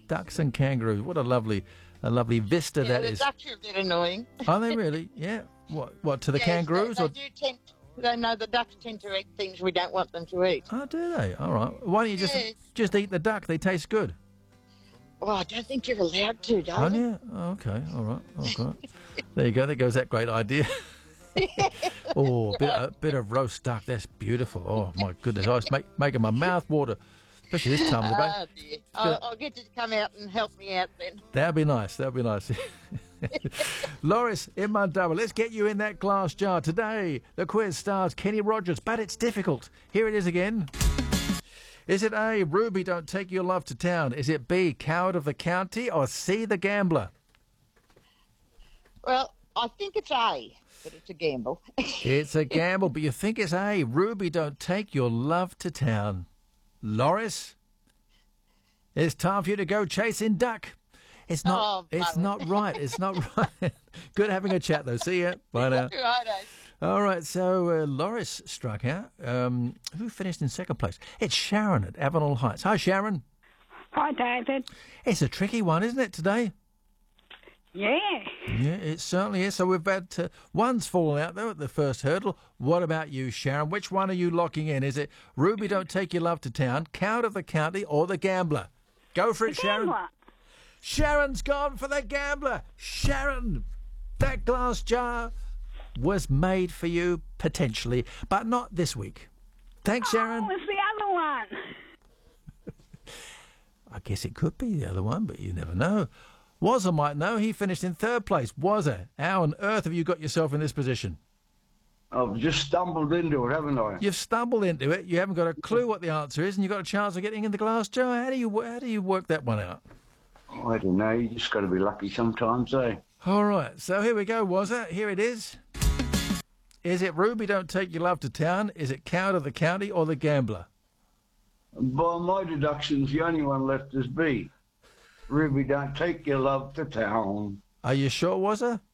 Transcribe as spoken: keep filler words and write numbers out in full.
Ducks and kangaroos. What a lovely, a lovely vista Yeah, that the is. ducks are a bit annoying. Are they really? Yeah. What? What to the Yes, kangaroos? They, or... they do tend. They know the ducks tend to eat things we don't want them to eat. Oh, do they? All right. Why don't you just Yes. just eat the duck? They taste good. Oh, I don't think you're allowed to, Oh, darling. yeah. Oh, okay. All right. Okay. There you go. There goes that great idea. Oh, a bit, a bit of roast duck. That's beautiful. Oh, my goodness. I was make, making my mouth water, especially this time of the day. Oh, dear. I'll, I'll get you to come out and help me out then. That'd be nice. That'd be nice. Loris in Mundubba, let's get you in that glass jar. Today, the quiz stars Kenny Rogers, but it's difficult. Here it is again. Is it A, Ruby, don't take your love to town? Is it B, Coward of the County? Or C, the Gambler? Well, I think it's A, but it's a gamble. It's a gamble, but you think it's A, Ruby, don't take your love to town. Loris, it's time for you to go chasing duck. It's not. Oh, it's bugger. not right. It's not right. Good having a chat though. See ya. Bye now. Righto. All right. So uh, Loris struck out. Um, who finished in second place? It's Sharon at Avenel Heights. Hi, Sharon. Hi, David. It's a tricky one, isn't it today? Yeah. Yeah, it certainly is. So we've had uh, one's fallen out though at the first hurdle. What about you, Sharon? Which one are you locking in? Is it Ruby, don't take your love to town, Coward of the County, or the Gambler? Go for it, Sharon. Gambler. Sharon's gone for the Gambler. Sharon, that glass jar was made for you, potentially, but not this week. Thanks, Sharon. Oh, it's the other one. I guess it could be the other one, but you never know. Wazza might know. He finished in third place. Wazza, how on earth have you got yourself in this position? I've just stumbled into it, haven't I? You've stumbled into it. You haven't got a clue what the answer is, and you've got a chance of getting in the glass jar. How do you how do you work that one out? I don't know. You just got to be lucky sometimes, eh? All right, so here we go, Wazza. Here it is. Is it Ruby, don't take your love to town? Is it Coward of the County or the Gambler? By my deductions, the only one left is B. Ruby, don't take your love to town. Are you sure, Wazza?